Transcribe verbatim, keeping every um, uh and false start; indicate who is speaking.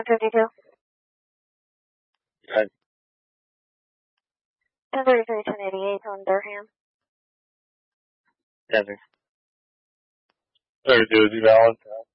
Speaker 1: fifty-two.
Speaker 2: Okay.
Speaker 1: ten thirty-three, ten eighty-eight on Durham.
Speaker 2: Denver. thirty-two, is he valid?